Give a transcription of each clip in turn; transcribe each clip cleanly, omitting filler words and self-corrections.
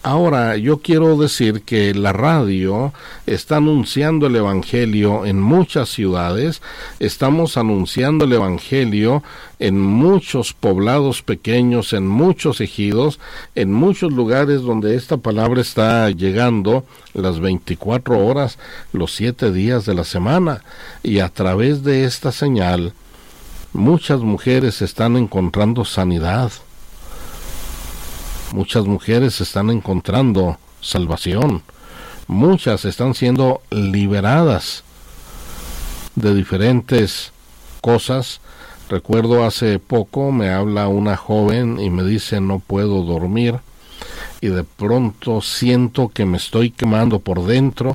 Ahora, yo quiero decir que la radio está anunciando el Evangelio en muchas ciudades, estamos anunciando el Evangelio en muchos poblados pequeños, en muchos ejidos, en muchos lugares donde esta palabra está llegando las 24 horas, los 7 días de la semana, y a través de esta señal, muchas mujeres están encontrando sanidad. Muchas mujeres están encontrando salvación. Muchas están siendo liberadas de diferentes cosas. Recuerdo hace poco me habla una joven y me dice no puedo dormir y de pronto siento que me estoy quemando por dentro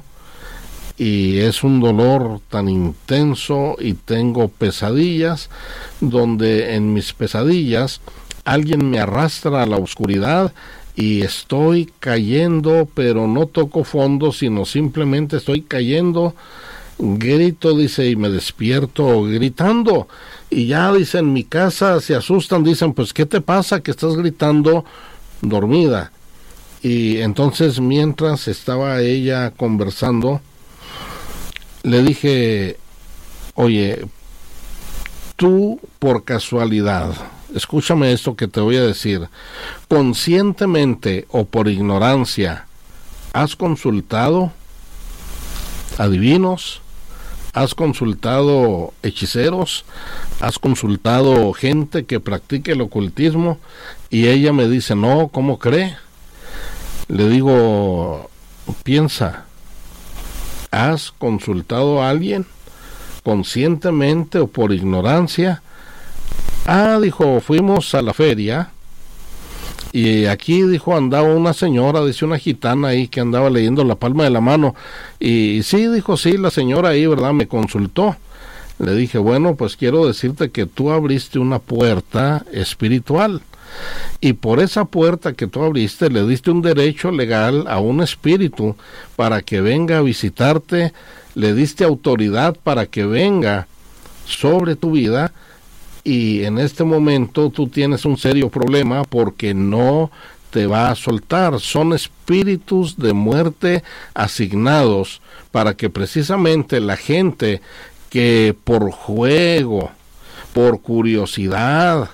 y es un dolor tan intenso y tengo pesadillas donde en mis pesadillas alguien me arrastra a la oscuridad y estoy cayendo, pero no toco fondo, sino simplemente estoy cayendo. Grito, dice, y me despierto gritando. Y ya, dice, en mi casa se asustan, dicen, pues, ¿qué te pasa que estás gritando dormida? Y entonces, mientras estaba ella conversando, le dije, oye, tú por casualidad, escúchame esto que te voy a decir, conscientemente o por ignorancia, ¿has consultado adivinos? ¿Has consultado hechiceros? ¿Has consultado gente que practique el ocultismo? Y ella me dice, no, ¿cómo cree? Le digo, piensa, ¿has consultado a alguien? Conscientemente o por ignorancia. Dijo, fuimos a la feria y aquí, dijo, andaba una señora, dice, una gitana ahí que andaba leyendo la palma de la mano y sí, dijo, sí, la señora ahí, ¿verdad? Me consultó. Le dije, bueno, pues quiero decirte que tú abriste una puerta espiritual y por esa puerta que tú abriste le diste un derecho legal a un espíritu para que venga a visitarte, le diste autoridad para que venga sobre tu vida y en este momento tú tienes un serio problema porque no te va a soltar. Son espíritus de muerte asignados para que precisamente la gente que por juego, por curiosidad,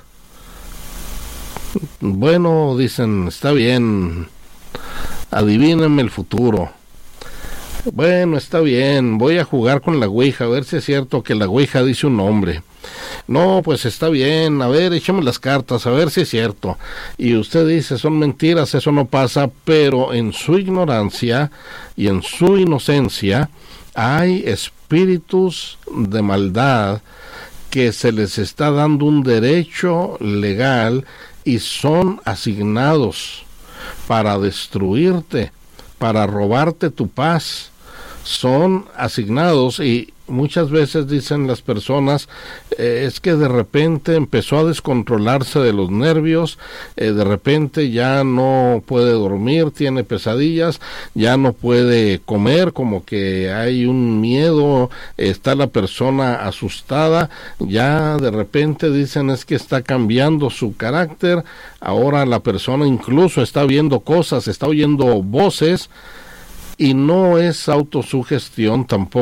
bueno, dicen, está bien, adivínenme el futuro. Bueno, está bien, voy a jugar con la ouija, a ver si es cierto que la ouija dice un nombre. No, pues está bien, a ver, échame las cartas, a ver si es cierto. Y usted dice, son mentiras, eso no pasa, pero en su ignorancia y en su inocencia hay espíritus de maldad que se les está dando un derecho legal y son asignados para destruirte, para robarte tu paz. Son asignados y muchas veces dicen las personas, es que de repente empezó a descontrolarse de los nervios, de repente ya no puede dormir, tiene pesadillas, ya no puede comer, como que hay un miedo, está la persona asustada, ya de repente dicen es que está cambiando su carácter, ahora la persona incluso está viendo cosas, está oyendo voces, y no es autosugestión tampoco.